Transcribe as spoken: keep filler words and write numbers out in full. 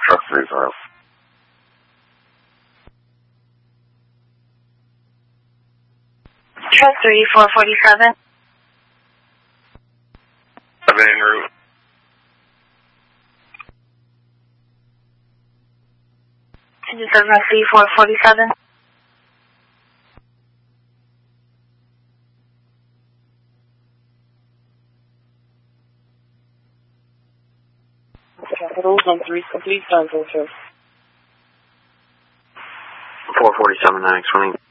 Truck three zero. Truck three, four forty-seven. I've been en route. Engine seven three, four forty-seven. Capital one three complete time for four forty-seven, nine twenty.